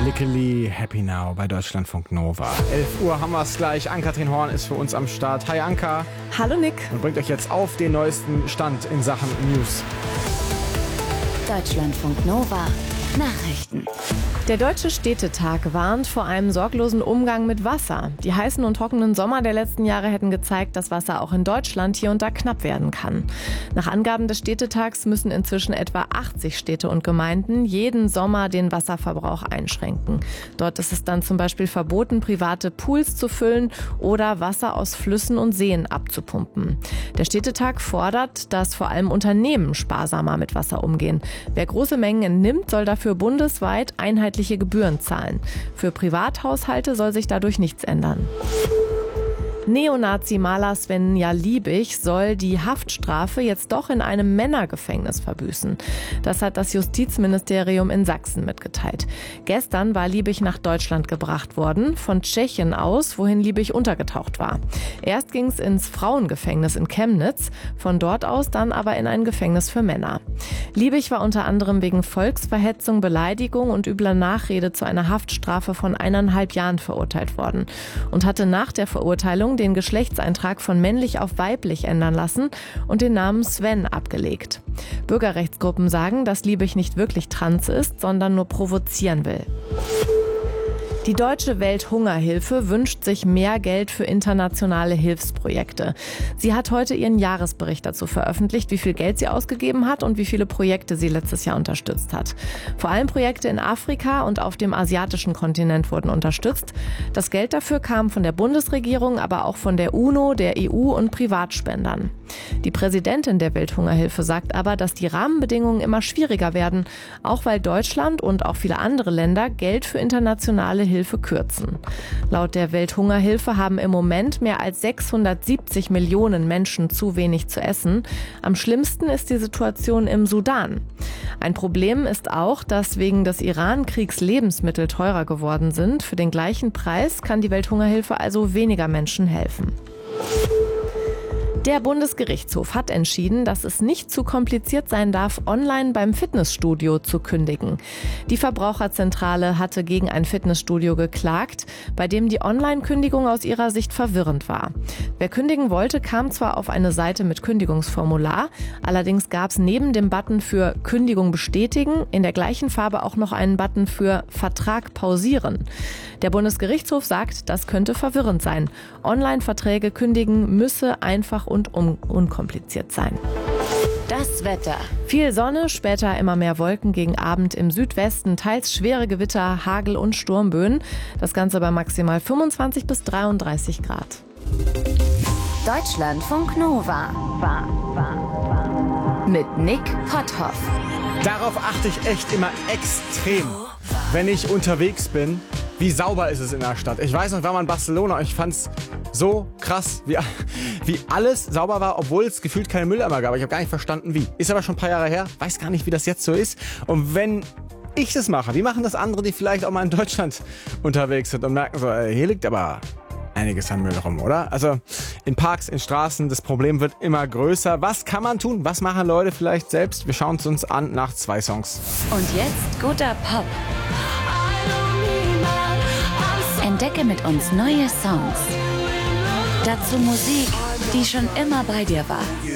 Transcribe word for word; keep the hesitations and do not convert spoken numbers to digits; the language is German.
Lickily Happy Now bei Deutschlandfunk Nova. elf Uhr haben wir es gleich. Ann-Kathrin Horn ist für uns am Start. Hi Anka. Hallo Nick. Und bringt euch jetzt auf den neuesten Stand in Sachen News. Deutschlandfunk Nova. Nachrichten. Der Deutsche Städtetag warnt vor einem sorglosen Umgang mit Wasser. Die heißen und trockenen Sommer der letzten Jahre hätten gezeigt, dass Wasser auch in Deutschland hier und da knapp werden kann. Nach Angaben des Städtetags müssen inzwischen etwa achtzig Städte und Gemeinden jeden Sommer den Wasserverbrauch einschränken. Dort ist es dann zum Beispiel verboten, private Pools zu füllen oder Wasser aus Flüssen und Seen abzupumpen. Der Städtetag fordert, dass vor allem Unternehmen sparsamer mit Wasser umgehen. Wer große Mengen entnimmt, soll dafür bundesweit einheitliche Gebühren zahlen. Für Privathaushalte soll sich dadurch nichts ändern. Neonazi-Maler Svenja Liebig soll die Haftstrafe jetzt doch in einem Männergefängnis verbüßen. Das hat das Justizministerium in Sachsen mitgeteilt. Gestern war Liebig nach Deutschland gebracht worden, von Tschechien aus, wohin Liebig untergetaucht war. Erst ging es ins Frauengefängnis in Chemnitz, von dort aus dann aber in ein Gefängnis für Männer. Liebig war unter anderem wegen Volksverhetzung, Beleidigung und übler Nachrede zu einer Haftstrafe von eineinhalb Jahren verurteilt worden und hatte nach der Verurteilung den Geschlechtseintrag von männlich auf weiblich ändern lassen und den Namen Sven abgelegt. Bürgerrechtsgruppen sagen, dass Liebig nicht wirklich trans ist, sondern nur provozieren will. Die Deutsche Welthungerhilfe wünscht sich mehr Geld für internationale Hilfsprojekte. Sie hat heute ihren Jahresbericht dazu veröffentlicht, wie viel Geld sie ausgegeben hat und wie viele Projekte sie letztes Jahr unterstützt hat. Vor allem Projekte in Afrika und auf dem asiatischen Kontinent wurden unterstützt. Das Geld dafür kam von der Bundesregierung, aber auch von der UNO, der E U und Privatspendern. Die Präsidentin der Welthungerhilfe sagt aber, dass die Rahmenbedingungen immer schwieriger werden, auch weil Deutschland und auch viele andere Länder Geld für internationale Hilfe kürzen. Laut der Welthungerhilfe haben im Moment mehr als sechshundertsiebzig Millionen Menschen zu wenig zu essen. Am schlimmsten ist die Situation im Sudan. Ein Problem ist auch, dass wegen des Iran-Kriegs Lebensmittel teurer geworden sind. Für den gleichen Preis kann die Welthungerhilfe also weniger Menschen helfen. Der Bundesgerichtshof hat entschieden, dass es nicht zu kompliziert sein darf, online beim Fitnessstudio zu kündigen. Die Verbraucherzentrale hatte gegen ein Fitnessstudio geklagt, bei dem die Online-Kündigung aus ihrer Sicht verwirrend war. Wer kündigen wollte, kam zwar auf eine Seite mit Kündigungsformular, allerdings gab es neben dem Button für Kündigung bestätigen in der gleichen Farbe auch noch einen Button für Vertrag pausieren. Der Bundesgerichtshof sagt, das könnte verwirrend sein. Online-Verträge kündigen müsse einfach und un- unkompliziert sein. Das Wetter. Viel Sonne, später immer mehr Wolken, gegen Abend im Südwesten, teils schwere Gewitter, Hagel und Sturmböen. Das Ganze bei maximal fünfundzwanzig bis dreiunddreißig Grad. Deutschlandfunk Nova. War, war, war. Mit Nick Potthoff. Darauf achte ich echt immer extrem, wenn ich unterwegs bin. Wie sauber ist es in der Stadt? Ich weiß noch, ich war mal in Barcelona und ich fand's so krass, wie, wie alles sauber war, obwohl es gefühlt keine Mülleimer gab. Ich habe gar nicht verstanden, wie. Ist aber schon ein paar Jahre her. Weiß gar nicht, wie das jetzt so ist. Und wenn ich das mache, wie machen das andere, die vielleicht auch mal in Deutschland unterwegs sind und merken so, ey, hier liegt aber einiges an Müll rum, oder? Also in Parks, in Straßen, das Problem wird immer größer. Was kann man tun? Was machen Leute vielleicht selbst? Wir schauen es uns an nach zwei Songs. Und jetzt guter Pop. Entdecke mit uns neue Songs. Dazu Musik, die schon immer bei dir war.